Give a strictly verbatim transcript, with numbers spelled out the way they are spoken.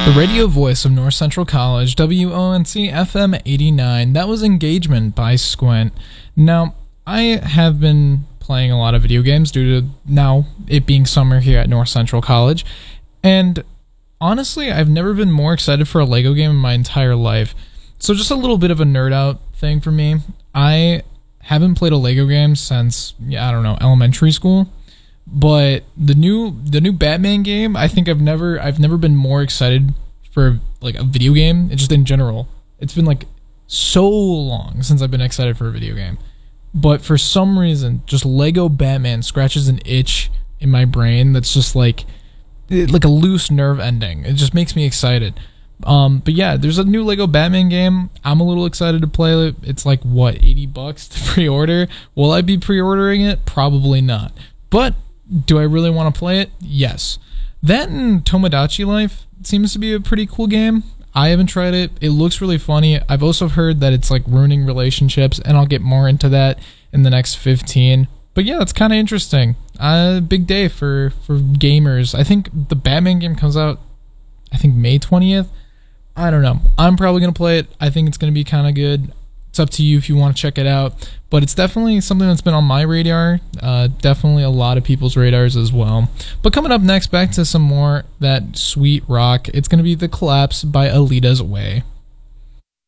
The radio voice of North Central College, W O N C F M eighty-nine. That was Engagement by Squint. Now, I have been playing a lot of video games due to now it being summer here at North Central College. And honestly, I've never been more excited for a Lego game in my entire life. So just a little bit of a nerd out thing for me. I haven't played a Lego game since, yeah, I don't know, elementary school. But the new the new Batman game, I think I've never I've never been more excited for like a video game. It's just in general. It's been like so long since I've been excited for a video game. But for some reason, just Lego Batman scratches an itch in my brain that's just like like a loose nerve ending. It just makes me excited. Um, but yeah, there's a new Lego Batman game. I'm a little excited to play it. It's like what, eighty bucks to pre-order? Will I be pre-ordering it? Probably not. But do I really want to play it? Yes. That and Tomodachi Life seems to be a pretty cool game. I haven't tried it. It looks really funny. I've also heard that it's like ruining relationships, and I'll get more into that in the next fifteen. But yeah, that's kind of interesting. A uh, big day for, for gamers. I think the Batman game comes out, I think May twentieth. I don't know. I'm probably going to play it. I think it's going to be kind of good. It's up to you if you want to check it out. But it's definitely something that's been on my radar. Uh, definitely a lot of people's radars as well. But coming up next, back to some more that sweet rock. It's going to be The Collapse by Alita's Way.